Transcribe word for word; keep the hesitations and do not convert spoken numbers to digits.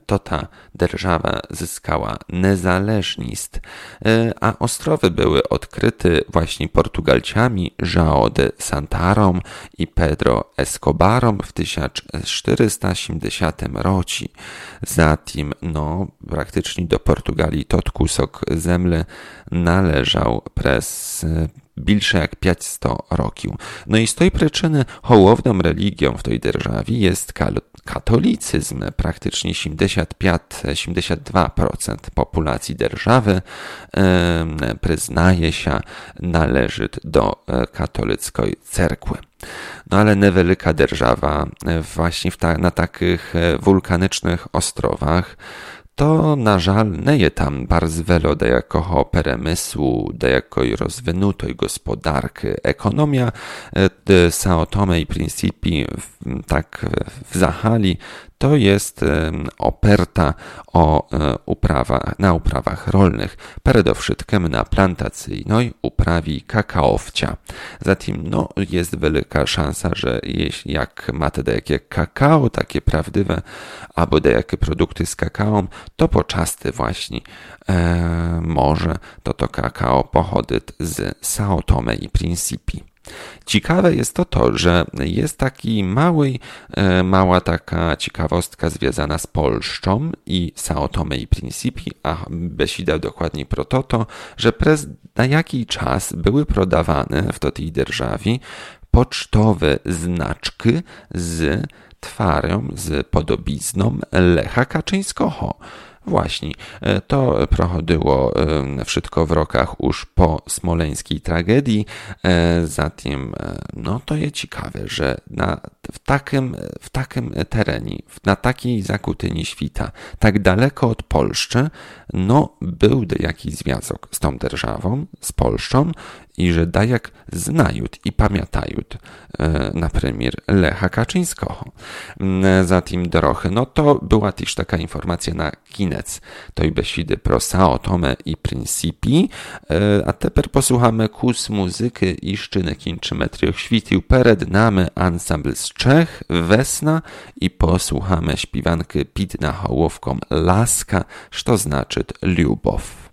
to ta dzierżawa zyskała niezależność, a ostrowy były odkryte właśnie Portugalcami João de Santarą i Pedro Escobarom w tysiąc czterysta siedemdziesiątym roku. Zatim, no, praktycznie do Portugalii tot kusok zemle należał przez Bilsze jak pięćset roków. No i z tej przyczyny hołowną religią w tej dzierżawie jest katolicyzm. Praktycznie siedemdziesiąt pięć do siedemdziesięciu dwóch procent populacji dzierżawy e, przyznaje się, należy do katolickiej cerkwy. No ale niewielka dzierżawa właśnie w ta, na takich wulkanycznych ostrowach to na żal nie jest tam bardzo wiele dejakoho peremysłu, dejakoj rozwinutej gospodarki. Ekonomia de São Tomé i Príncipe tak w zahali to jest operta o uprawa, na uprawach rolnych, przede wszystkim na plantacyjnej uprawie kakaowcia. Zatem no, jest wielka szansa, że jeśli jak macie jakie kakao, takie prawdziwe, albo jakie produkty z kakao, to poczasty właśnie e, może to to kakao pochodzi z São Tomé i Príncipe. Ciekawe jest to to, że jest taki mały, e, mała taka ciekawostka związana z Polszczą i São Tomé i Príncipe, a besida dokładnie pro to, to, że przez na jaki czas były prodawane w tej dzierżawie pocztowe znaczki z twarzą, z podobizną Lecha Kaczyńskiego. Właśnie, to prochodziło wszystko w rokach już po smoleńskiej tragedii, zatem no to jest ciekawe, że na, w, takim, w takim terenie, na takiej zakutyni świta, tak daleko od Polszczy, no był jakiś związek z tą dzierżawą, z Polszczą i że dajak znają i pamiętają na premier Lecha Kaczyńskiego. Zatem drochy, no to była też taka informacja na koniec tej besidy pro São Tomé i Príncipe, a teraz posłuchamy kus muzyki i szczyny kończymy trio świtił przed nami ansambl z Czech, Wesna i posłuchamy śpiewanki Pit na hołowką Laska, co znaczy Lubow.